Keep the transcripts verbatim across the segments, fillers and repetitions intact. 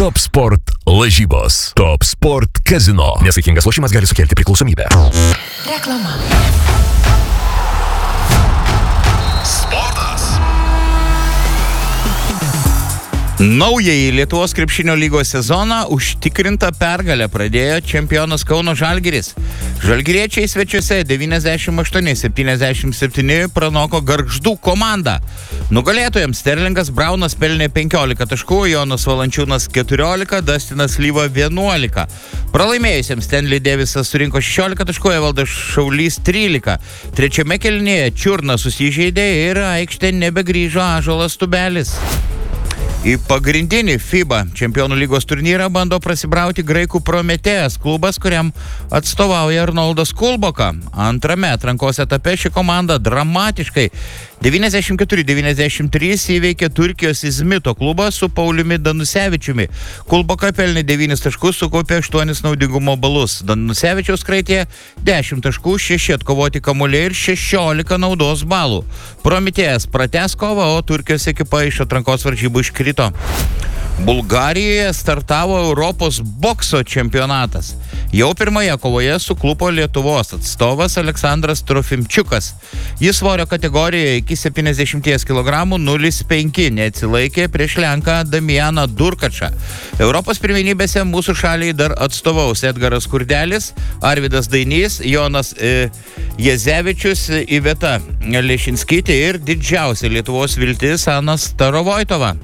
Top Sport lažybos. Top Sport Casino. Nesaikingas lošimas gali sukelti priklausomybę. Reklama. Sportas. Naująjį Lietuvos krepšinio lygos sezoną užtikrintą pergalę pradėjo čempionas Kauno Žalgiris. Žalgiriečiai svečiuose devyniasdešimt aštuoni septyniasdešimt septyni pranoko Gargždų komandą. Nugalėtojams Sterlingas Braunas pelnė penkiolika taškų, Jonas Valančiūnas keturiolika, Dustinas Lyva vienuolika. Pralaimėjusiems Stanley Davisas surinko šešiolika taškų, Evaldas Šaulys trylika. Trečiame kėlinyje Čiurna susižeidė ir aikštė nebegrįžo Ąžuolas Tubelis. Į pagrindinį FIBA čempionų lygos turnyrą bando prasibrauti graikų Prometėjas klubas, kuriam atstovauja Arnoldas Kulboka. Antrame atrankos etape ši komanda dramatiškai devyniasdešimt keturi devyniasdešimt trys įveikė Turkijos Izmito klubą su Pauliumi Danusevičiumi. Kulboka pelnė devynis taškus, sukaupė aštuonis naudingumo balus. Danusevičiaus kraitė dešimt taškų, šeši atkovoti kamuoliai ir šešiolika naudos balų. Prometėjas pratęs kovą, o Turkijos ekipa iš atrankos varžybų iškrito. Bulgarijoje startavo Europos bokso čempionatas. Jau pirmoje kovoje suklupo Lietuvos atstovas Aleksandras Trofimčiukas. Jis svorio kategorijoje iki septyniasdešimt kilogramų nulis penki neatsilaikė prieš lenką Damianą Durkačą. Europos pirmenybėse mūsų šaliai dar atstovaus Edgaras Kurdelis, Arvydas Dainys, Jonas e, Jezevičius, Iveta Lešinskytė ir didžiausia Lietuvos viltis Ana Starovoitova.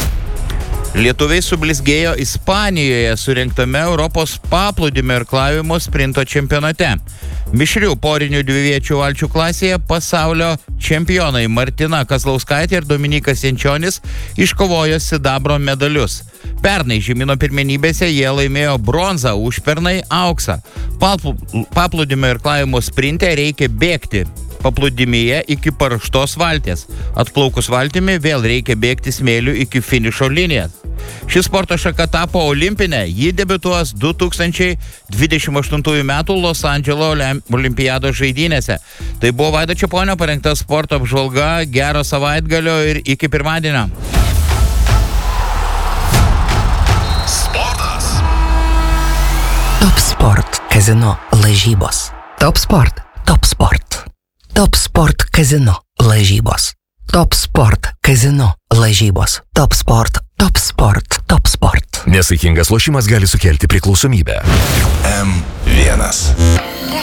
Lietuviai sublizgėjo Ispanijoje surengtame Europos paplūdimio irklavimo sprinto čempionate. Mišrių porinių dviviečių valčių klasėje pasaulio čempionai Martina Kazlauskaitė ir Dominikas Jančionis iškovojo sidabro medalius. Pernai žemyno pirmenybėse jie laimėjo bronzą, užpernai auksą. Paplūdimio irklavimo sprinte reikia bėgti paplūdimyje iki paraštos valties. Atplaukus valtimi vėl reikia bėgti smėliu iki finišo linijos. Ši sporto šaka tapo olimpinė, ji debiutuos du tūkstančiai dvidešimt aštuntųjų metų Los Andželo olimpiados žaidynėse. Tai buvo Vaido Čeponio parengta sporto apžvalga, gero savaitgalio ir iki pirmadienio. Sportas. Top Sport Casino lažybos. Top Sport. Top Sport. Top Sport Casino lažybos. Top Sport Casino lažybos. Top Sport. Top Sport. Top Sport. Nesaikingas lošimas gali sukelti priklausomybę. M vienas.